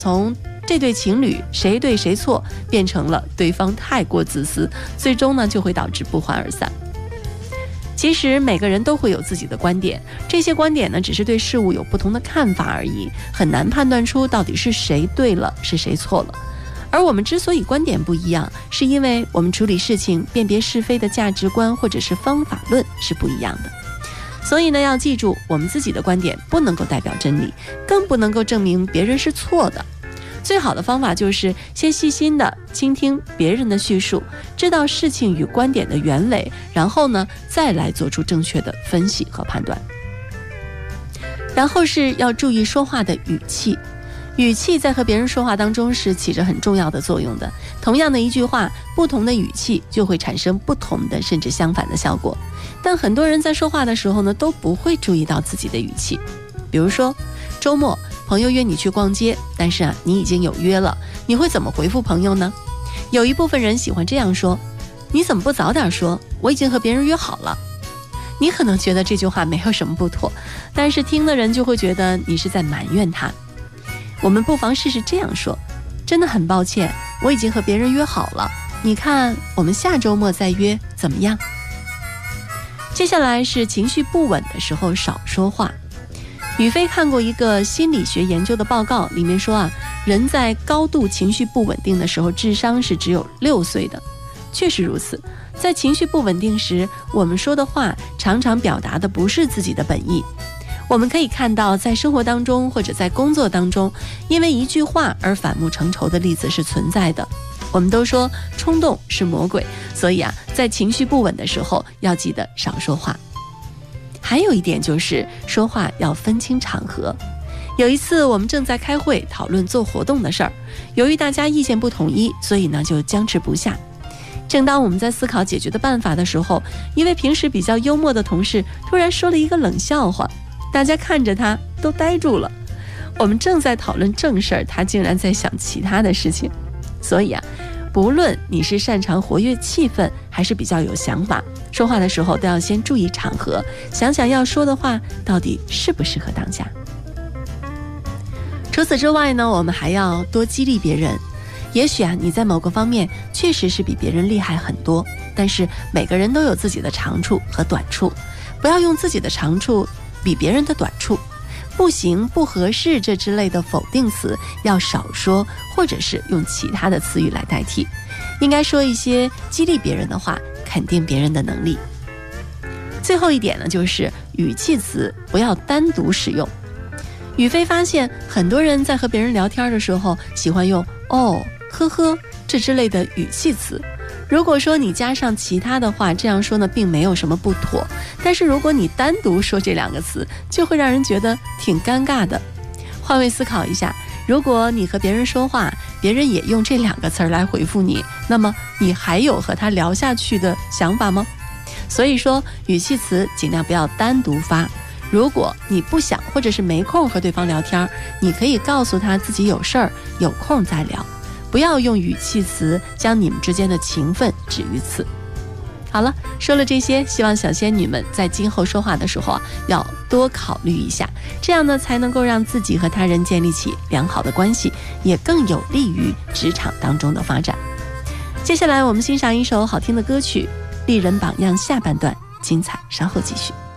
从这对情侣谁对谁错变成了对方太过自私，最终呢就会导致不欢而散。其实每个人都会有自己的观点，这些观点呢只是对事物有不同的看法而已，很难判断出到底是谁对了，是谁错了。而我们之所以观点不一样，是因为我们处理事情、辨别是非的价值观或者是方法论是不一样的。所以呢，要记住，我们自己的观点不能够代表真理，更不能够证明别人是错的。最好的方法就是先细心的倾听别人的叙述，知道事情与观点的原委，然后呢，再来做出正确的分析和判断。然后是要注意说话的语气，语气在和别人说话当中是起着很重要的作用的。同样的一句话，不同的语气就会产生不同的甚至相反的效果。但很多人在说话的时候呢，都不会注意到自己的语气。比如说，周末朋友约你去逛街，但是你已经有约了，你会怎么回复朋友呢？有一部分人喜欢这样说：你怎么不早点说？我已经和别人约好了。你可能觉得这句话没有什么不妥，但是听的人就会觉得你是在埋怨他。我们不妨试试这样说：真的很抱歉，我已经和别人约好了，你看我们下周末再约怎么样？接下来是情绪不稳的时候少说话。宇飞看过一个心理学研究的报告，里面说人在高度情绪不稳定的时候，智商是只有6岁的。确实如此，在情绪不稳定时，我们说的话常常表达的不是自己的本意。我们可以看到，在生活当中或者在工作当中，因为一句话而反目成仇的例子是存在的。我们都说冲动是魔鬼，所以在情绪不稳的时候，要记得少说话。还有一点就是说话要分清场合。有一次我们正在开会讨论做活动的事儿，由于大家意见不统一，所以呢就僵持不下。正当我们在思考解决的办法的时候，一位平时比较幽默的同事突然说了一个冷笑话，大家看着他都呆住了。我们正在讨论正事儿，他竟然在想其他的事情。所以不论你是擅长活跃气氛，还是比较有想法，说话的时候都要先注意场合，想想要说的话到底适不适合当下。除此之外呢，我们还要多激励别人。也许你在某个方面确实是比别人厉害很多，但是每个人都有自己的长处和短处，不要用自己的长处比别人的短处。不行、不合适这之类的否定词要少说，或者是用其他的词语来代替。应该说一些激励别人的话，肯定别人的能力。最后一点呢，就是语气词不要单独使用。宇飞发现很多人在和别人聊天的时候，喜欢用哦、呵呵这之类的语气词。如果说你加上其他的话，这样说呢并没有什么不妥，但是如果你单独说这2个词，就会让人觉得挺尴尬的。换位思考一下，如果你和别人说话，别人也用这2个词来回复你，那么你还有和他聊下去的想法吗？所以说语气词尽量不要单独发。如果你不想或者是没空和对方聊天，你可以告诉他自己有事儿，有空再聊。不要用语气词将你们之间的情分止于此。好了，说了这些，希望小仙女们在今后说话的时候要多考虑一下，这样呢才能够让自己和他人建立起良好的关系，也更有利于职场当中的发展。接下来我们欣赏一首好听的歌曲《丽人榜样》下半段，精彩稍后继续。